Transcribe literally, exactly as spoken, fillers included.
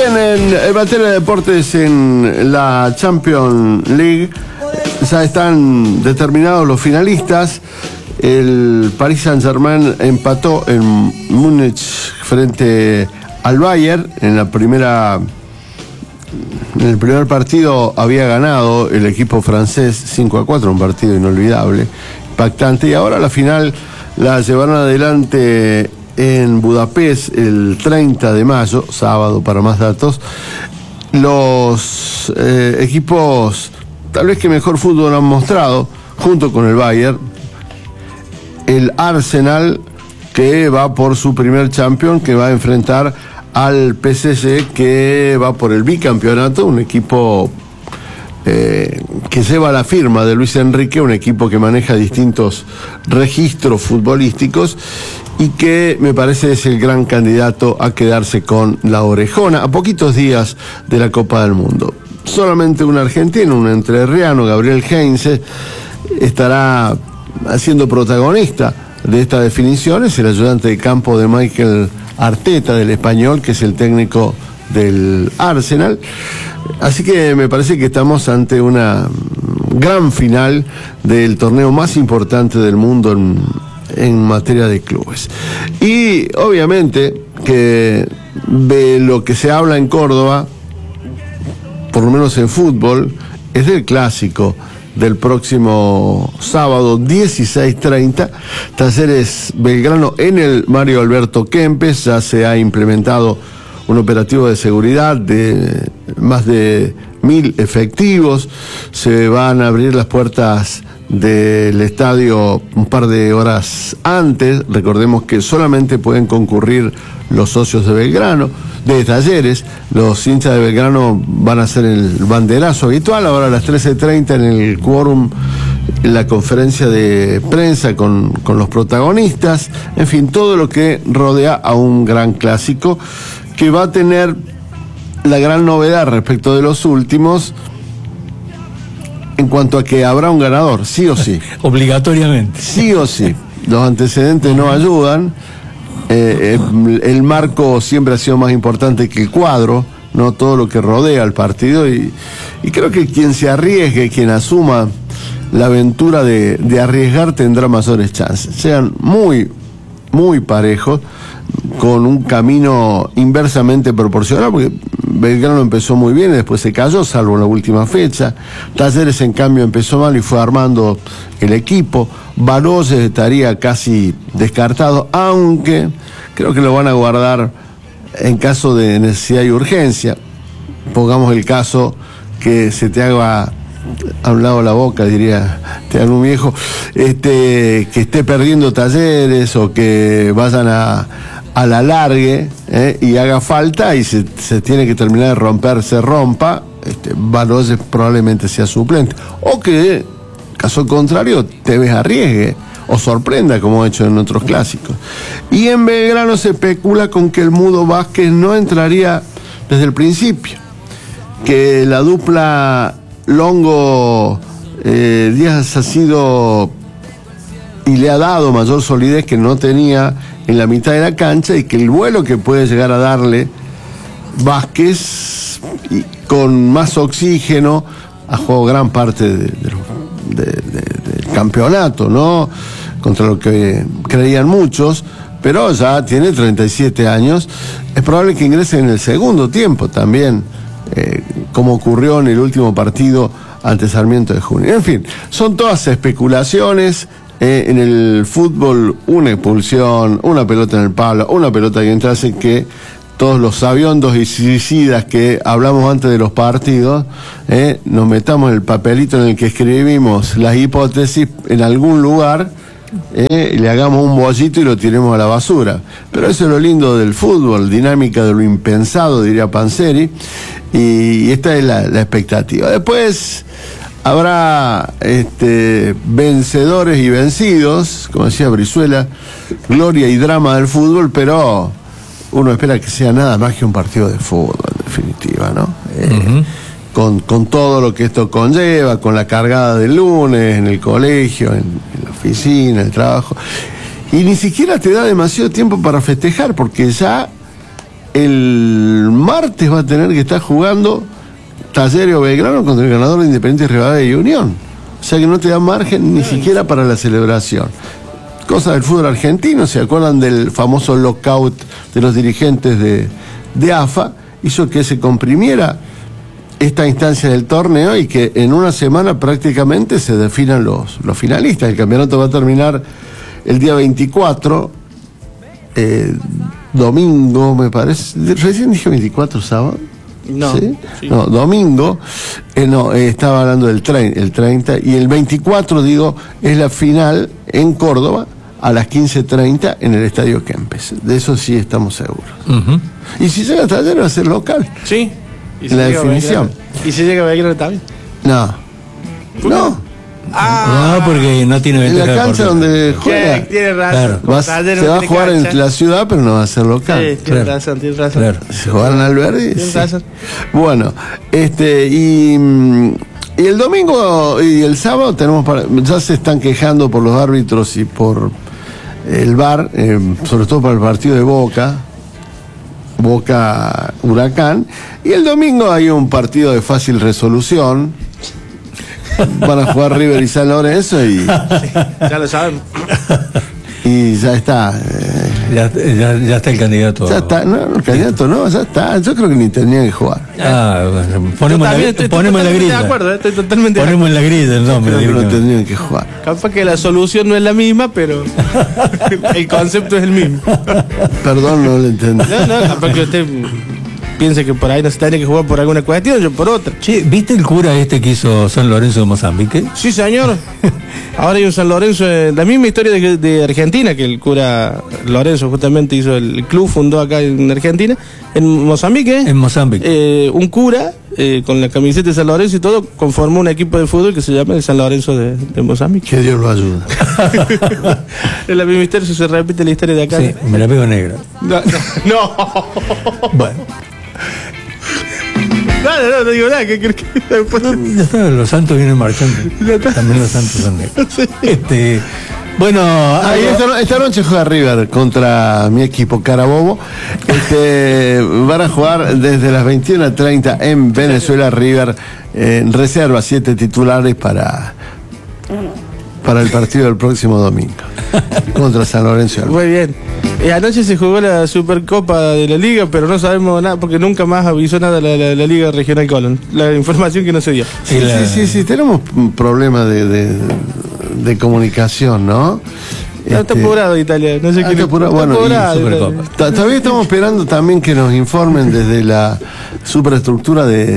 Bien, en, en materia de deportes, en la Champions League ya están determinados los finalistas. El Paris Saint-Germain empató en Múnich frente al Bayern. En la primera, en el primer partido había ganado el equipo francés cinco a cuatro, un partido inolvidable, impactante, y ahora la final la llevaron adelante en Budapest el treinta de mayo, sábado para más datos. Los eh, equipos tal vez que mejor fútbol han mostrado, junto con el Bayern, el Arsenal, que va por su primer Champions, que va a enfrentar al P S G, que va por el bicampeonato, un equipo eh, que lleva la firma de Luis Enrique, un equipo que maneja distintos registros futbolísticos y que me parece es el gran candidato a quedarse con la orejona a poquitos días de la Copa del Mundo. Solamente un argentino, un entrerriano, Gabriel Heinze, estará siendo protagonista de estas definiciones, el ayudante de campo de Mikel Arteta, del español, que es el técnico del Arsenal. Así que me parece que estamos ante una gran final del torneo más importante del mundo en, en materia de clubes. Y obviamente que de lo que se habla en Córdoba, por lo menos en fútbol, es del clásico del próximo sábado dieciséis treinta, Talleres Belgrano en el Mario Alberto Kempes. Ya se ha implementado un operativo de seguridad de más de mil efectivos. Se van a abrir las puertas del estadio un par de horas antes. Recordemos que solamente pueden concurrir los socios de Belgrano, de Talleres. Los hinchas de Belgrano van a hacer el banderazo habitual. Ahora a las trece treinta en el quórum, la conferencia de prensa con, con los protagonistas. En fin, todo lo que rodea a un gran clásico que va a tener la gran novedad respecto de los últimos en cuanto a que habrá un ganador, sí o sí. Obligatoriamente. Sí o sí. Los antecedentes no ayudan. Eh, el, el marco siempre ha sido más importante que el cuadro, no todo lo que rodea al partido, y, y creo que quien se arriesgue, quien asuma la aventura de, de arriesgar, tendrá mayores chances. Sean muy, muy parejos, con un camino inversamente proporcional, porque Belgrano empezó muy bien y después se cayó, salvo en la última fecha. Talleres, en cambio, empezó mal y fue armando el equipo. Baroses estaría casi descartado, aunque creo que lo van a guardar en caso de necesidad y urgencia. Pongamos el caso que se te haga a un lado la boca, diría te haga un viejo, este, que esté perdiendo Talleres o que vayan a a la largue eh, y haga falta y se, se tiene que terminar de romper, se rompa, este, Baroses probablemente sea suplente, o que, caso contrario, Tevez arriesgue o sorprenda, como ha hecho en otros clásicos. Y en Belgrano se especula con que el Mudo Vázquez no entraría desde el principio, que la dupla Longo eh, Díaz ha sido y le ha dado mayor solidez que no tenía en la mitad de la cancha, y que el vuelo que puede llegar a darle Vázquez, y con más oxígeno, ha jugado gran parte de, de, de, de, del campeonato, ¿no? Contra lo que creían muchos, pero ya tiene treinta y siete años, es probable que ingrese en el segundo tiempo también, eh, como ocurrió en el último partido ante Sarmiento de Junín. En fin, son todas especulaciones. Eh, en el fútbol, una expulsión, una pelota en el palo, una pelota que entrase, que todos los sabiondos y suicidas que hablamos antes de los partidos, eh, nos metamos el papelito en el que escribimos las hipótesis en algún lugar, eh, y le hagamos un bollito y lo tiremos a la basura. Pero eso es lo lindo del fútbol, dinámica de lo impensado, diría Panzeri, y esta es la, la expectativa. Después habrá este, vencedores y vencidos, como decía Brizuela, gloria y drama del fútbol, pero uno espera que sea nada más que un partido de fútbol, en definitiva, ¿no? Eh, uh-huh. con, con todo lo que esto conlleva, con la cargada del lunes, en el colegio, en, en la oficina, el trabajo, y ni siquiera te da demasiado tiempo para festejar, porque ya el martes va a tener que estar jugando Talleres o Belgrano contra el ganador de Independiente Rivadavia y Unión. O sea que no te da margen ni siquiera para la celebración. Cosas del fútbol argentino, ¿se acuerdan del famoso lockout de los dirigentes de, de A F A? Hizo que se comprimiera esta instancia del torneo y que en una semana prácticamente se definan los, los finalistas. El campeonato va a terminar el día veinticuatro, eh, domingo me parece. ¿Recién dije veinticuatro, sábado? No, ¿Sí? Sí. No, domingo, eh, no, eh, estaba hablando del tre- el treinta, y el veinticuatro, digo, es la final en Córdoba a las quince treinta en el Estadio Kempes. De eso sí estamos seguros. Uh-huh. Y si llega Talleres va a ser local. Sí. Y La llega definición. Belgrano. Y si llega Belgrano también. No. No. Ah, No, porque no tiene En ventaja la de cancha portero. donde que juega. tiene razón. Claro. Va- Talleres se no va a tiene jugar cancha. en la ciudad, pero no va a ser local. Sí, tiene Claro. razón, tiene razón. Claro. Se jugaron al Alberdi. Tienes Sí. razón. Bueno, este, y, mm, y el domingo y el sábado tenemos para, ya se están quejando por los árbitros y por el V A R, eh, sobre todo para el partido de Boca, Boca Huracán, y el domingo hay un partido de fácil resolución. Van a jugar River y San Lorenzo y, Ya lo saben. y ya está. eh, Ya, ya, ya está el candidato. ya está, no, el candidato no, ya está. Yo creo que ni tenía que jugar. Ah, bueno, Yo ponemos, también la, estoy ponemos la totalmente grilla. de acuerdo, eh, estoy totalmente de Ponemos en la grilla el nombre. Creo que no directamente. tendrían que jugar. Capaz que la solución no es la misma, pero el concepto es el mismo. Perdón, no lo entendí. No, no, capaz que usted piense que por ahí no se tiene que jugar por alguna cuestión, yo por otra. Che, ¿viste el cura este que hizo San Lorenzo de Mozambique? Sí, señor. Ahora hay un San Lorenzo, eh, la misma historia de, de Argentina, que el cura Lorenzo justamente hizo el club, fundó acá en Argentina, en Mozambique. En Mozambique. Eh, un cura eh, con la camiseta de San Lorenzo y todo, conformó un equipo de fútbol que se llama el San Lorenzo de, de Mozambique. Que Dios lo ayude. Es la misma historia, se repite la historia de acá. Sí, me la pego negra. No, no, no. Bueno, No, no, no, no digo nada. ¿Qué crees que después? ya está, los santos vienen marchando. También los santos son negros. Este, bueno, Ahí algo- esta, esta noche juega River contra mi equipo Carabobo. Este, van a jugar desde las veintiuna treinta en Venezuela. River eh, reserva siete titulares para, para el partido del próximo domingo contra San Lorenzo. Muy bien. Eh, anoche se jugó la Supercopa de la Liga, pero no sabemos nada porque nunca más avisó nada la, la, la Liga Regional Colón. La información que no se dio. Sí, Y la- sí, sí, sí, tenemos un problema de, de, de comunicación, ¿no? No, está Este, apurado Italia. No sé ah, qué está apurado. Bueno, y apurado, Supercopa. Italia. ta- Todavía estamos esperando también que nos informen desde la superestructura de